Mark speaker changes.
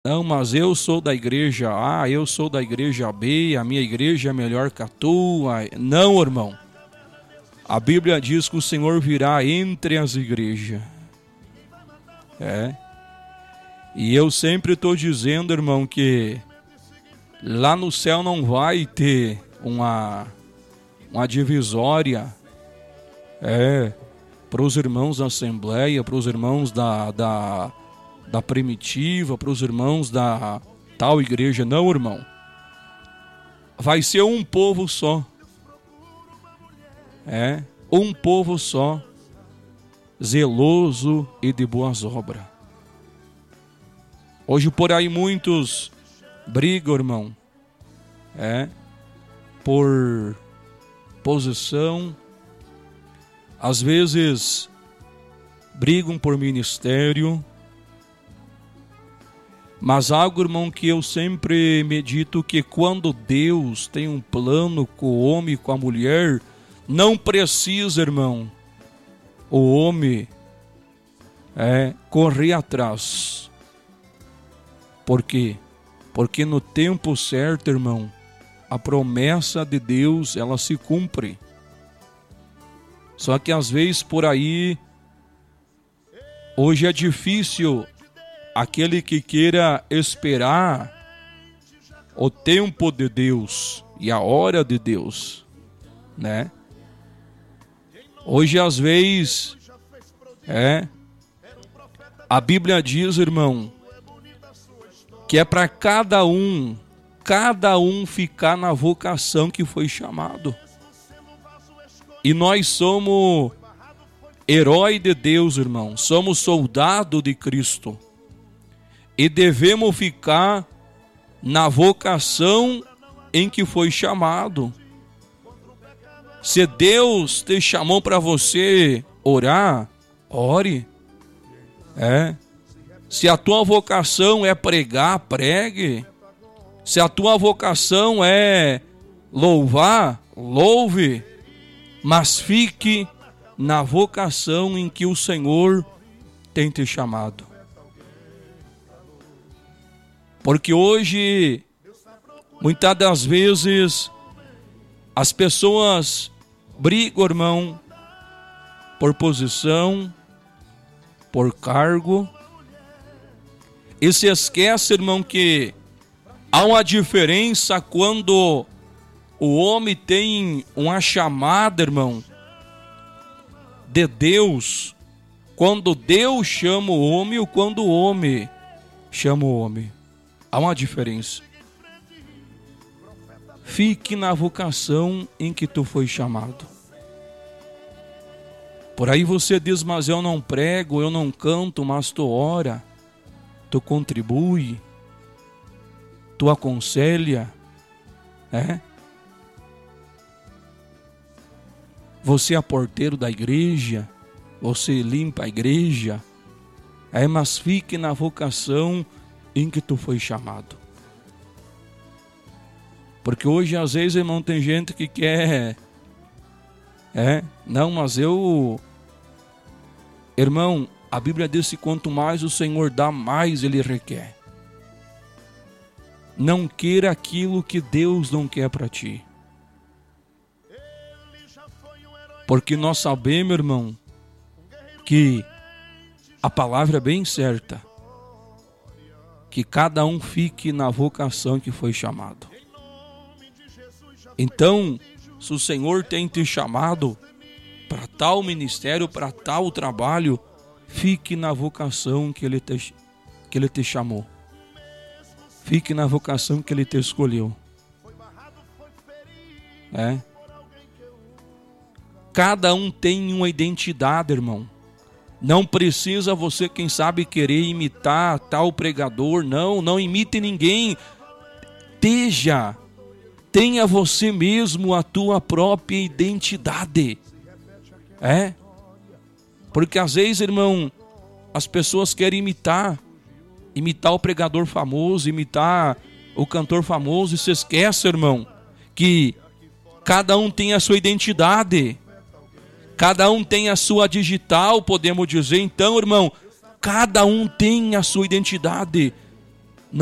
Speaker 1: Não, mas eu sou da igreja A, eu sou da igreja B, a minha igreja é melhor que a tua. Não, irmão. A Bíblia diz que o Senhor virá entre as igrejas. E eu sempre estou dizendo, irmão, que lá no céu não vai ter uma divisória para os irmãos da Assembleia, para os irmãos da Primitiva, para os irmãos da tal igreja. Não, irmão. Vai ser um povo só. Um povo só, zeloso e de boas obras. Hoje por aí muitos brigam, irmão, por posição, às vezes brigam por ministério, mas algo, irmão, que eu sempre medito, que quando Deus tem um plano com o homem e com a mulher, não precisa, irmão, o homem correr atrás. Por quê? Porque no tempo certo, irmão, a promessa de Deus, ela se cumpre. Só que às vezes por aí, hoje é difícil aquele que queira esperar o tempo de Deus e a hora de Deus, né? Hoje às vezes a Bíblia diz, irmão, que é para cada um ficar na vocação que foi chamado. E nós somos herói de Deus, irmão, somos soldado de Cristo. E devemos ficar na vocação em que foi chamado. Se Deus te chamou para você orar, ore. Se a tua vocação é pregar, pregue. Se a tua vocação é louvar, louve. Mas fique na vocação em que o Senhor tem te chamado. Porque hoje, muitas das vezes, as pessoas brigam, irmão, por posição, por cargo, e se esquece, irmão, que há uma diferença quando o homem tem uma chamada, irmão, de Deus, quando Deus chama o homem ou quando o homem chama o homem. Há uma diferença. Fique na vocação em que tu foi chamado. Por aí você diz, mas eu não prego, eu não canto, mas tu ora, tu contribui, tu aconselha, Você é porteiro da igreja, você limpa a igreja, mas fique na vocação em que tu foi chamado. Porque hoje às vezes, irmão, tem gente que quer não, mas irmão, a Bíblia diz que quanto mais o Senhor dá, mais Ele requer. Não queira aquilo que Deus não quer para ti. Porque nós sabemos, irmão, que a palavra é bem certa, que cada um fique na vocação que foi chamado. Então, se o Senhor tem te chamado para tal ministério, para tal trabalho, fique na vocação que Ele te chamou. Fique na vocação que Ele te escolheu. Cada um tem uma identidade, irmão. Não precisa você, quem sabe, querer imitar tal pregador. Não imite ninguém. Tenha você mesmo a tua própria identidade. Porque às vezes, irmão, as pessoas querem imitar o pregador famoso, imitar o cantor famoso, e se esquece, irmão, que cada um tem a sua identidade. Cada um tem a sua digital, podemos dizer. Então, irmão, cada um tem a sua identidade.